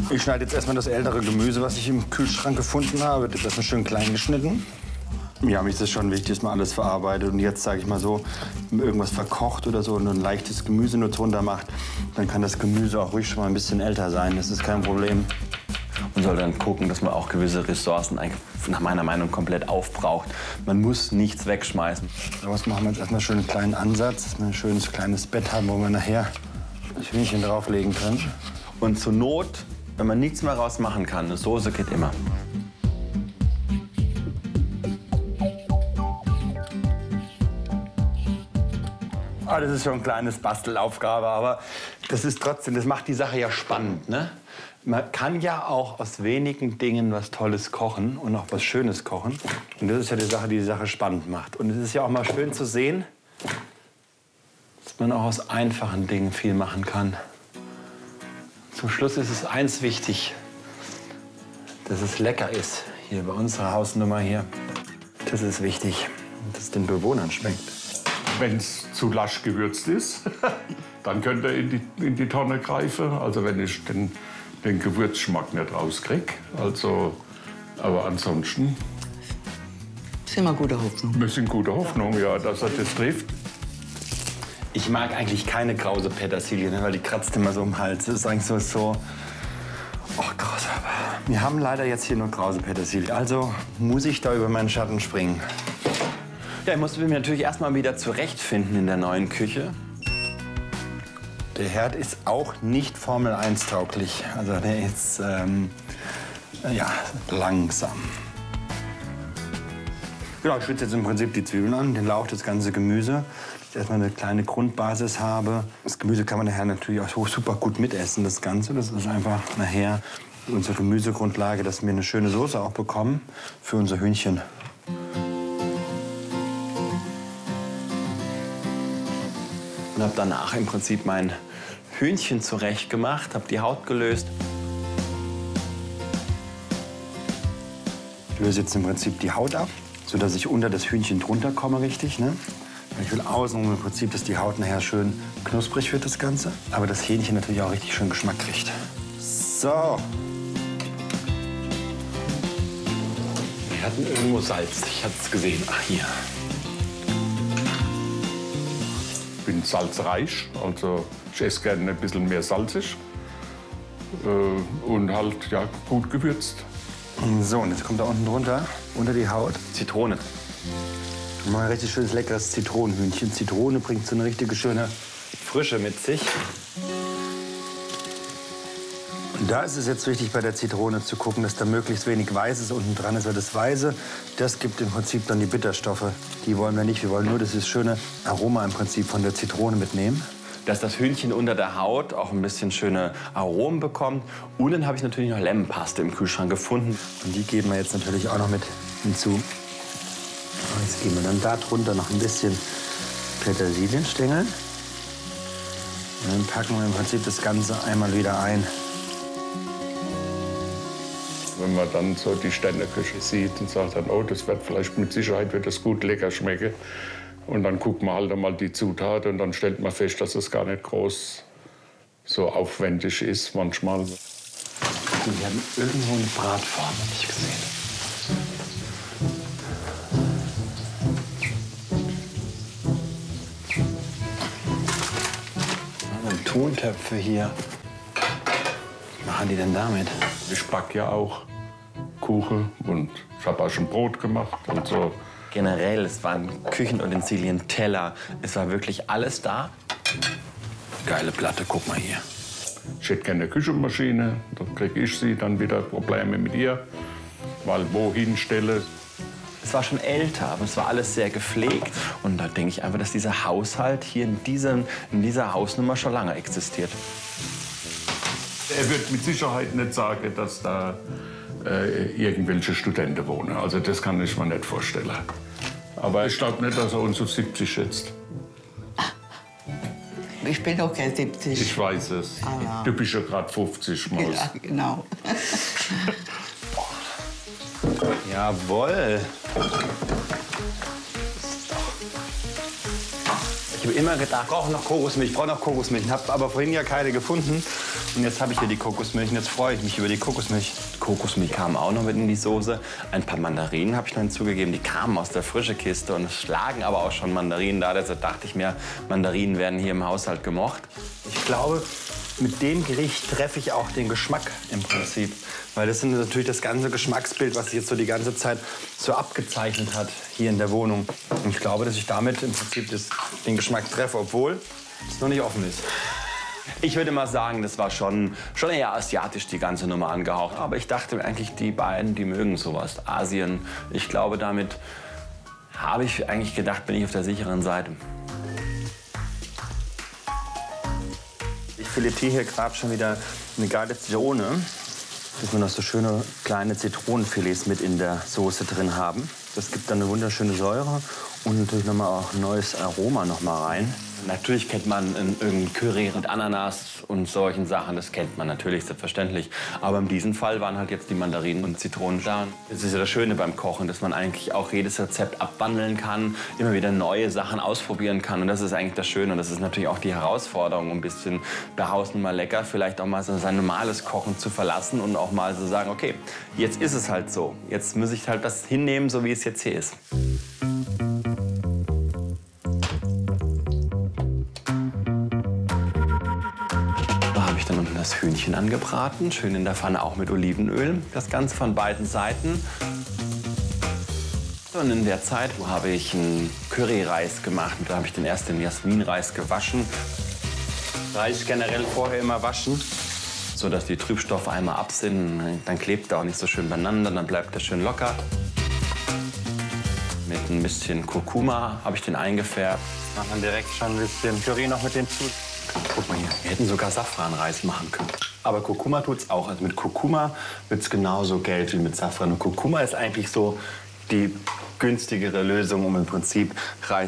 Ich schneide jetzt erstmal das ältere Gemüse, was ich im Kühlschrank gefunden habe. Das ist erstmal schön klein geschnitten. Ja, mir ist es schon wichtig, dass man alles verarbeitet. Und jetzt, sage ich mal so, wenn man irgendwas verkocht oder so und ein leichtes Gemüse nur drunter macht, dann kann das Gemüse auch ruhig schon mal ein bisschen älter sein. Das ist kein Problem. Man soll dann gucken, dass man auch gewisse Ressourcen eigentlich nach meiner Meinung komplett aufbraucht. Man muss nichts wegschmeißen. Was machen wir jetzt erstmal schön einen kleinen Ansatz, dass wir ein schönes kleines Bett haben, wo wir nachher das Hühnchen drauflegen können. Und zur Not, wenn man nichts mehr raus machen kann, eine Soße geht immer. Ah, das ist schon eine kleine Bastelaufgabe, aber das ist trotzdem, das macht die Sache ja spannend, ne? Man kann ja auch aus wenigen Dingen was Tolles kochen und auch was Schönes kochen. Und das ist ja die Sache, die die Sache spannend macht. Und es ist ja auch mal schön zu sehen, dass man auch aus einfachen Dingen viel machen kann. Zum Schluss ist es eins wichtig, dass es lecker ist. Hier bei unserer Hausnummer hier. Das ist wichtig, dass es den Bewohnern schmeckt. Wenn es zu lasch gewürzt ist, dann könnt ihr in die Tonne greifen. Also wenn ich den Gewürzschmack nicht rauskriege. Also, aber ansonsten... Sind wir guter Hoffnung. Wir sind guter Hoffnung, ja, dass er das trifft. Ich mag eigentlich keine krause Petersilie, ne, weil die kratzt immer so im Hals. Das ist eigentlich so... Oh, krass. Wir haben leider jetzt hier nur krause Petersilie. Also muss ich da über meinen Schatten springen. Ja, ich musste mich natürlich erstmal wieder zurechtfinden in der neuen Küche. Der Herd ist auch nicht Formel 1 tauglich. Also der ist ja, langsam. Genau, ich schütze jetzt im Prinzip die Zwiebeln an, den Lauch, das ganze Gemüse. Dass ich erstmal eine kleine Grundbasis habe. Das Gemüse kann man nachher natürlich auch super gut mitessen, das Ganze. Das ist einfach nachher unsere Gemüsegrundlage, dass wir eine schöne Soße auch bekommen für unser Hühnchen. Und habe danach im Prinzip mein Hühnchen zurecht gemacht, habe die Haut gelöst. Ich löse jetzt im Prinzip die Haut ab, sodass ich unter das Hühnchen drunter komme, richtig, ne? Ich will außen im Prinzip, dass die Haut nachher schön knusprig wird, das Ganze. Aber das Hähnchen natürlich auch richtig schön Geschmack kriegt. So. Wir hatten irgendwo Salz, ich hatte es gesehen. Ach, hier. Ich bin salzreich, also ich esse gerne ein bisschen mehr salzig und halt ja, gut gewürzt. So, und jetzt kommt da unten drunter, unter die Haut, Zitrone. und mal ein richtig schönes, leckeres Zitronenhühnchen. Zitrone bringt so eine richtige schöne Frische mit sich. Und da ist es jetzt wichtig, bei der Zitrone zu gucken, dass da möglichst wenig Weißes unten dran ist. Weil das Weiße, das gibt im Prinzip dann die Bitterstoffe. Die wollen wir nicht. Wir wollen nur das schöne Aroma im Prinzip von der Zitrone mitnehmen. Dass das Hühnchen unter der Haut auch ein bisschen schöne Aromen bekommt. Und dann habe ich natürlich noch Lemmenpaste im Kühlschrank gefunden. Und die geben wir jetzt natürlich auch noch mit hinzu. Und jetzt geben wir dann da drunter noch ein bisschen Petersilienstängel. Und dann packen wir im Prinzip das Ganze einmal wieder ein. Wenn man dann so die Ständerküche sieht und sagt dann, oh, das wird vielleicht mit Sicherheit wird das gut lecker schmecken. Und dann guckt man halt einmal die Zutaten und dann stellt man fest, dass es gar nicht groß so aufwendig ist manchmal. Wir haben irgendwo eine Bratform, habe ich gesehen. Tontöpfe hier. Was machen die denn damit? Ich backe ja auch Kuchen und ich habe auch schon Brot gemacht und so. Generell, es waren Küchenutensilien, Teller, es war wirklich alles da. Geile Platte, guck mal hier. Ich hätte gerne eine Küchenmaschine, dann kriege ich sie, dann wieder Probleme mit ihr, weil wohin stelle. Es war schon älter, aber es war alles sehr gepflegt. Und da denke ich einfach, dass dieser Haushalt hier in dieser Hausnummer schon lange existiert. Er wird mit Sicherheit nicht sagen, dass da irgendwelche Studenten wohnen. Also das kann ich mir nicht vorstellen. Aber ich glaube nicht, dass er uns auf 70 schätzt. Ich bin doch kein 70. Ich weiß es. Ah. Du bist ja gerade 50, Maus. Ja, genau. Jawohl. Ich habe immer gedacht, ich brauche noch Kokosmilch, Ich habe aber vorhin ja keine gefunden. Und jetzt habe ich hier die Kokosmilch und jetzt freue ich mich über die Kokosmilch. Kokosmilch kam auch noch mit in die Soße. Ein paar Mandarinen habe ich noch hinzugegeben. Die kamen aus der frischen Kiste und es lagen aber auch schon Mandarinen da. Deshalb dachte ich mir, Mandarinen werden hier im Haushalt gemocht. Ich glaube, mit dem Gericht treffe ich auch den Geschmack im Prinzip. Weil das ist natürlich das ganze Geschmacksbild, was sich jetzt so die ganze Zeit so abgezeichnet hat hier in der Wohnung. Und ich glaube, dass ich damit im Prinzip den Geschmack treffe, obwohl es noch nicht offen ist. Ich würde mal sagen, das war schon eher asiatisch, die ganze Nummer angehaucht. Aber ich dachte mir eigentlich, die beiden, die mögen sowas. Asien, ich glaube, damit habe ich eigentlich gedacht, bin ich auf der sicheren Seite. Ich filetiere hier gerade schon wieder eine geile Zitrone, dass wir noch so schöne kleine Zitronenfilets mit in der Soße drin haben. Das gibt dann eine wunderschöne Säure und natürlich noch mal auch ein neues Aroma noch mal rein. Natürlich kennt man irgendein Curry mit Ananas und solchen Sachen. Das kennt man natürlich, selbstverständlich. Aber in diesem Fall waren halt jetzt die Mandarinen und Zitronen da. Das ist ja das Schöne beim Kochen, dass man eigentlich auch jedes Rezept abwandeln kann, immer wieder neue Sachen ausprobieren kann. Und das ist eigentlich das Schöne. Und das ist natürlich auch die Herausforderung, ein bisschen bei Hausnummer lecker, vielleicht auch mal so sein normales Kochen zu verlassen und auch mal so sagen, okay, jetzt ist es halt so. Jetzt muss ich halt das hinnehmen, so wie es jetzt hier ist. Dann unten das Hühnchen angebraten, schön in der Pfanne auch mit Olivenöl. Das Ganze von beiden Seiten. Und in der Zeit habe ich einen Curryreis gemacht. Da habe ich den Jasminreis gewaschen. Reis generell vorher immer waschen. So dass die Trübstoffe einmal ab sind. Dann klebt er auch nicht so schön beieinander, dann bleibt er schön locker. Mit ein bisschen Kurkuma habe ich den eingefärbt. Macht man direkt schon ein bisschen Curry noch mit hinzu. Guck mal hier, wir hätten sogar Safranreis machen können. Aber Kurkuma tut's auch. Also mit Kurkuma wird's genauso gelb wie mit Safran. Und Kurkuma ist eigentlich so die günstigere Lösung, um im Prinzip Reis